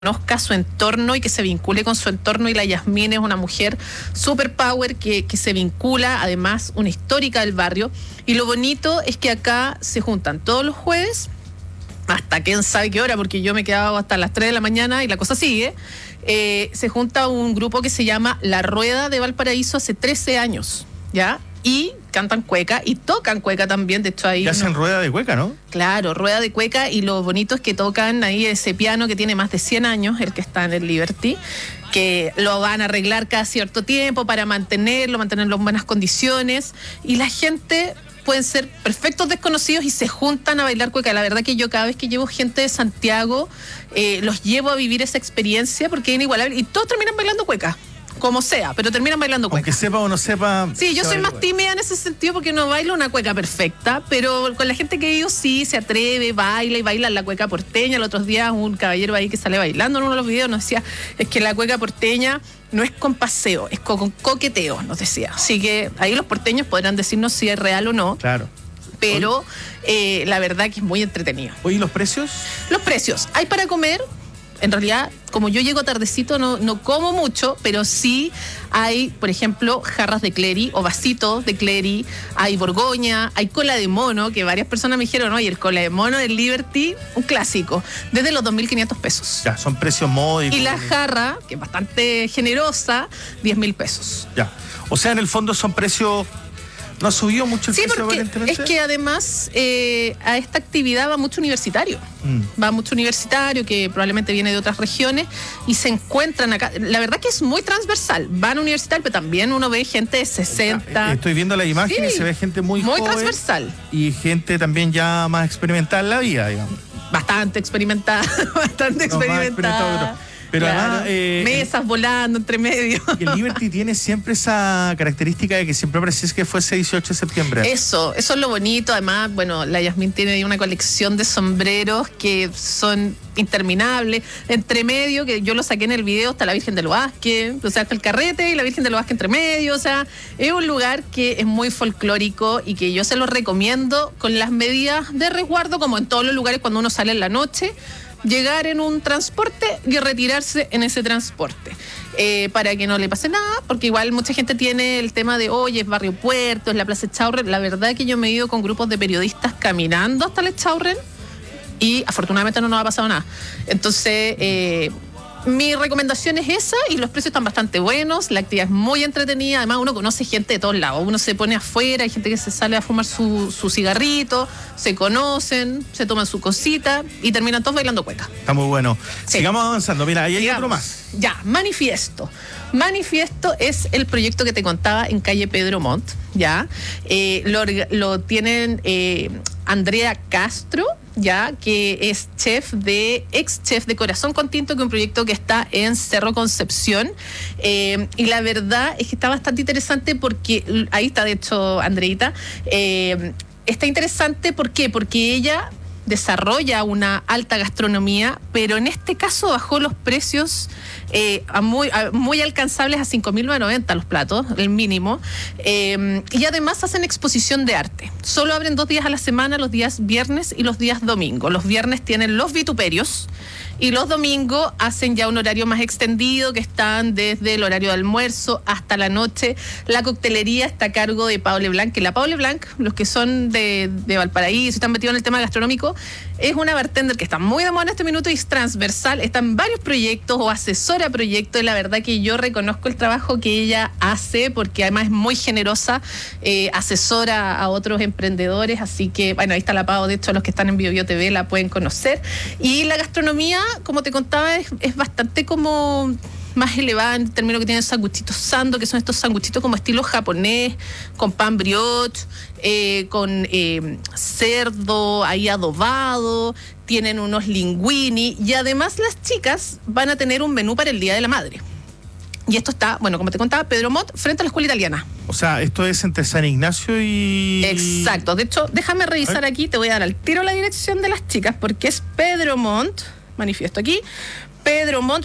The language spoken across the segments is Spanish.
conozca su entorno y que se vincule con su entorno, y la Yasmín es una mujer super power que se vincula, además una histórica del barrio, y lo bonito es que acá se juntan todos los jueves hasta quién sabe qué hora, porque yo me he quedado hasta las 3 de la mañana y la cosa sigue. Se junta un grupo que se llama La Rueda de Valparaíso hace 13 años, ¿ya? Y cantan cueca y tocan cueca también, de hecho ahí... Y hacen rueda de cueca, ¿no? Claro, rueda de cueca, y lo bonito es que tocan ahí ese piano que tiene más de 100 años, el que está en el Liberty, que lo van a arreglar cada cierto tiempo para mantenerlo en buenas condiciones, y la gente... pueden ser perfectos desconocidos y se juntan a bailar cueca. La verdad que yo cada vez que llevo gente de Santiago, los llevo a vivir esa experiencia porque es inigualable, y todos terminan bailando cueca, como sea, pero terminan bailando cueca. Aunque sepa o no sepa. Sí, yo soy más tímida en ese sentido porque no bailo una cueca perfecta, pero con la gente que yo sí se atreve, baila la cueca porteña. El otro día un caballero ahí que sale bailando en uno de los videos nos decía, es que la cueca porteña no es con paseo, es con coqueteo, nos decía. Así que ahí los porteños podrán decirnos si es real o no. Claro. Pero la verdad que es muy entretenido. Oye, ¿los precios? Los precios. Hay para comer. En realidad, como yo llego tardecito, no como mucho, pero sí hay, por ejemplo, jarras de Cleri o vasitos de Cleri, hay Borgoña, hay cola de mono, que varias personas me dijeron, oye, el cola de mono del Liberty, un clásico, desde los 2.500 pesos. Ya, son precios módicos. Y la jarra, que es bastante generosa, 10.000 pesos. Ya, o sea, en el fondo son precios... ¿No ha subido mucho el precio aparentemente? Es que además a esta actividad va mucho universitario. Va mucho universitario que probablemente viene de otras regiones y se encuentran acá. La verdad que es muy transversal. Van a universitario, pero también uno ve gente de 60. Estoy viendo la imagen y se ve gente muy joven. Muy transversal. Y gente también ya más experimentada en la vida, digamos. Bastante experimentada, Pero claro, además... mesas volando entre medio. Y el Liberty tiene siempre esa característica de que siempre parecía que fuese 18 de septiembre. Eso es lo bonito. Además, bueno, la Yasmín tiene ahí una colección de sombreros que son interminables. Entre medio, que yo lo saqué en el video, está la Virgen del Vázquez, o sea, está el carrete y la Virgen del Vázquez entre medio. O sea, es un lugar que es muy folclórico y que yo se lo recomiendo con las medidas de resguardo, como en todos los lugares cuando uno sale en la noche. Llegar en un transporte y retirarse en ese transporte para que no le pase nada, porque igual mucha gente tiene el tema de, oye, es Barrio Puerto, es la Plaza Echaurren. La verdad que yo me he ido con grupos de periodistas caminando hasta el Echaurren y afortunadamente no nos ha pasado nada. Entonces, mi recomendación es esa, y los precios están bastante buenos, la actividad es muy entretenida, además uno conoce gente de todos lados, uno se pone afuera, hay gente que se sale a fumar su cigarrito, se conocen, se toman su cosita y terminan todos bailando cueca. Está muy bueno. Sí. Sigamos avanzando, mira, ahí hay Sigamos. otro más. Ya, Manifiesto. Manifiesto es el proyecto que te contaba en calle Pedro Montt, ¿ya? Lo tienen Andrea Castro, ya, que es ex chef de Corazón con Tinto, que es un proyecto que está en Cerro Concepción, y la verdad es que está bastante interesante porque, ahí está de hecho Andreita, está interesante, ¿por qué? Porque ella desarrolla una alta gastronomía, pero en este caso bajó los precios muy alcanzables a 5.990 los platos, el mínimo, y además hacen exposición de arte. Solo abren 2 días a la semana, los días viernes y los días domingo. Los viernes tienen los vituperios y los domingos hacen ya un horario más extendido, que están desde el horario de almuerzo hasta la noche. La coctelería está a cargo de Paule Blanc, que la Paule Blanc, los que son de Valparaíso, están metidos en el tema gastronómico, es una bartender que está muy de moda en este minuto y es transversal, está en varios proyectos o asesora proyectos, y la verdad que yo reconozco el trabajo que ella hace, porque además es muy generosa, asesora a otros emprendedores, así que, bueno, ahí está la Pau, de hecho los que están en BioBio TV la pueden conocer. Y la gastronomía, como te contaba, es bastante como más elevada en términos que tienen sanguchitos sando, que son estos sanguchitos como estilo japonés, con pan brioche, con cerdo ahí adobado, tienen unos linguini, y además las chicas van a tener un menú para el Día de la Madre. Y esto está, bueno, como te contaba, Pedro Montt, frente a la Escuela Italiana. O sea, esto es entre San Ignacio y... Exacto. De hecho, déjame revisar aquí, te voy a dar al tiro la dirección de las chicas, porque es Pedro Montt, manifiesto aquí, Pedro Montt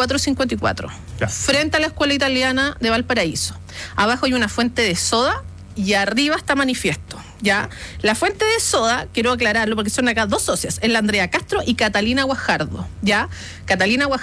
2454, ya, frente a la Escuela Italiana de Valparaíso. Abajo hay una fuente de soda y arriba está Manifiesto, ¿ya? La fuente de soda, quiero aclararlo porque son acá dos socias, es la Andrea Castro y Catalina Guajardo, ¿ya? Catalina